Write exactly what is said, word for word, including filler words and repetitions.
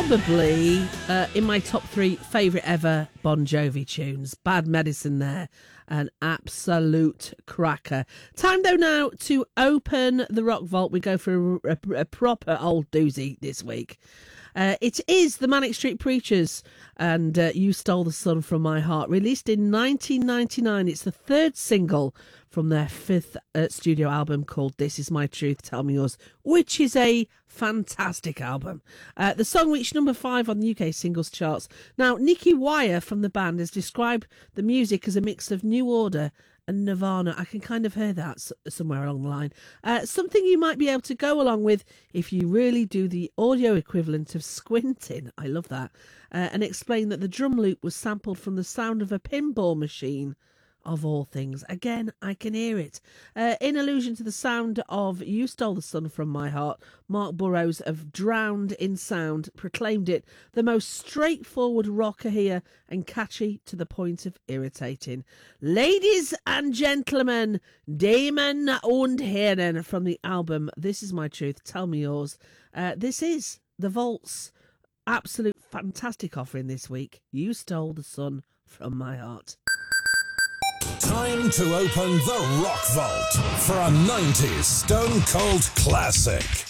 probably uh, in my top three favourite ever Bon Jovi tunes. Bad Medicine there, an absolute cracker. Time though now to open the Rock Vault. We go for a, a, a proper old doozy this week. Uh, it is the Manic Street Preachers and uh, You Stole the Sun from My Heart, released in nineteen ninety-nine. It's the third single from their fifth uh, studio album called This Is My Truth, Tell Me Yours, which is a fantastic album. Uh, the song reached number five on the U K singles charts. Now, Nicky Wire from the band has described the music as a mix of New Order and Nirvana. I can kind of hear that somewhere along the line. Uh, something you might be able to go along with if you really do the audio equivalent of squinting. I love that. Uh, and explain that the drum loop was sampled from the sound of a pinball machine, of all things. Again, I can hear it. Uh, in allusion to the sound of You Stole the Sun from My Heart, Mark Burrows of Drowned in Sound proclaimed it the most straightforward rocker here and catchy to the point of irritating. Ladies and gentlemen, Damen und Herren from the album This Is My Truth, Tell Me Yours. Uh, this is the Vault's absolute fantastic offering this week. You Stole the Sun from My Heart. Time to open the Rock Vault for a nineties Stone Cold classic.